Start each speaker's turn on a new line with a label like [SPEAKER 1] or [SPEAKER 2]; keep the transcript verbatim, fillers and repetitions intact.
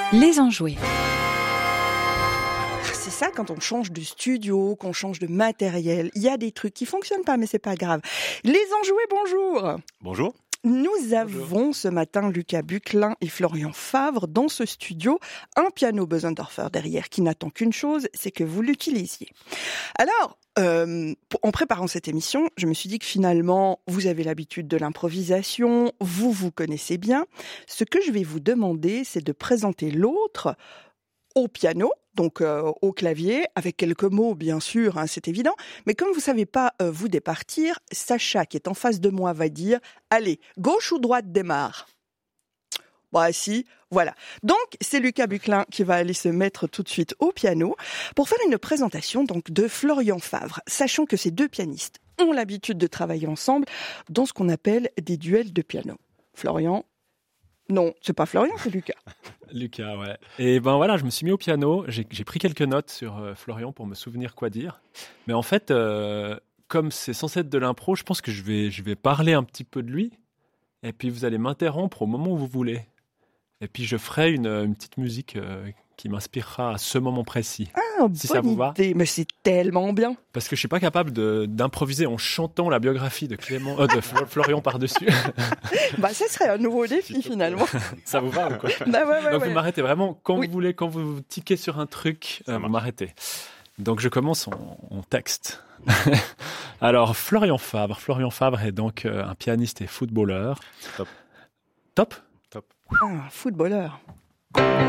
[SPEAKER 1] Les enjoués.
[SPEAKER 2] C'est ça, quand on change de studio, qu'on change de matériel, il y a des trucs qui fonctionnent pas, mais c'est pas grave. Les enjoués, bonjour.
[SPEAKER 3] Bonjour.
[SPEAKER 2] Nous avons ce matin Lucas Buclin et Florian Favre dans ce studio, un piano Bösendorfer derrière qui n'attend qu'une chose, c'est que vous l'utilisiez. Alors, euh, en préparant cette émission, je me suis dit que finalement, vous avez l'habitude de l'improvisation, vous vous connaissez bien. Ce que je vais vous demander, c'est de présenter l'autre au piano, donc euh, au clavier, avec quelques mots bien sûr, hein, c'est évident. Mais comme vous savez pas euh, vous départir, Sacha qui est en face de moi va dire « Allez, gauche ou droite démarre ?» Bah si, voilà. Donc c'est Lucas Buclin qui va aller se mettre tout de suite au piano pour faire une présentation donc de Florian Favre, sachant que ces deux pianistes ont l'habitude de travailler ensemble dans ce qu'on appelle des duels de piano. Florian. Non, c'est pas Florian, c'est Lucas.
[SPEAKER 3] Lucas, ouais. Et ben voilà, je me suis mis au piano, j'ai, j'ai pris quelques notes sur euh, Florian pour me souvenir quoi dire. Mais en fait, euh, comme c'est censé être de l'impro, je pense que je vais, je vais parler un petit peu de lui. Et puis vous allez m'interrompre au moment où vous voulez. Et puis je ferai une, une petite musique euh, qui m'inspirera à ce moment précis.
[SPEAKER 2] Ah,
[SPEAKER 3] si
[SPEAKER 2] bonne
[SPEAKER 3] ça vous va.
[SPEAKER 2] idée, mais c'est tellement bien.
[SPEAKER 3] Parce que je suis pas capable de, d'improviser en chantant la biographie de Clément, euh, de Florian par-dessus.
[SPEAKER 2] Bah, ça serait un nouveau défi finalement.
[SPEAKER 3] Ça vous va ou quoi?
[SPEAKER 2] Bah, ouais, ouais,
[SPEAKER 3] Donc
[SPEAKER 2] ouais.
[SPEAKER 3] vous m'arrêtez vraiment quand
[SPEAKER 2] Oui.
[SPEAKER 3] vous voulez, quand vous tiquez sur un truc, euh, vous m'arrêtez. Donc je commence en, en texte. Alors Florian Favre, Florian Favre est donc euh, un pianiste et footballeur.
[SPEAKER 4] Top.
[SPEAKER 3] Top.
[SPEAKER 2] Ah, footballeur.